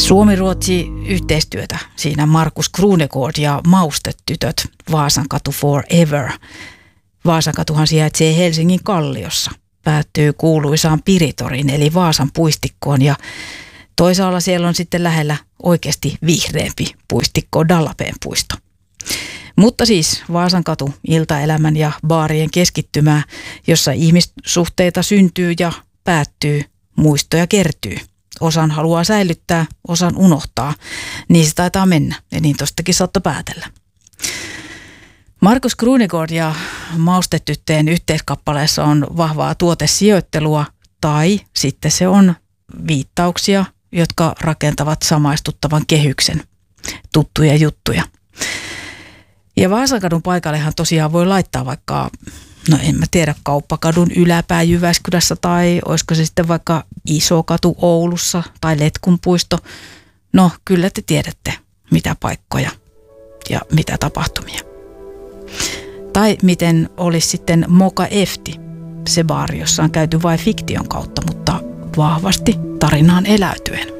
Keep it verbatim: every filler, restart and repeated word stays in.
Suomi-Ruotsi-yhteistyötä siinä Markus Krunegård ja Maustetytöt, Vaasankatu Forever. Vaasankatuhan sijaitsee Helsingin Kalliossa. Päättyy kuuluisaan Piritorin eli Vaasan puistikkoon ja toisaalla siellä on sitten lähellä oikeasti vihreämpi puistikko, Dallapeen puisto. Mutta siis Vaasankatu, iltaelämän ja baarien keskittymää, jossa ihmissuhteita syntyy ja päättyy, muistoja kertyy. Osan haluaa säilyttää, osan unohtaa. Niin se taitaa mennä ja niin tostakin saattoi päätellä. Markus Krunegård ja Maustetyttöjen yhteiskappaleessa on vahvaa tuotesijoittelua tai sitten se on viittauksia, jotka rakentavat samaistuttavan kehyksen. Tuttuja juttuja. Ja Vaasankadun paikallehan tosiaan voi laittaa vaikka, no en mä tiedä, Kauppakadun yläpää Jyväskylässä tai olisiko se sitten vaikka Isokatu Oulussa tai Letkunpuisto. No kyllä te tiedätte, mitä paikkoja ja mitä tapahtumia. Tai miten olisi sitten Moka Efti, se baari, jossa on käyty vain fiktion kautta, mutta vahvasti tarinaan eläytyen.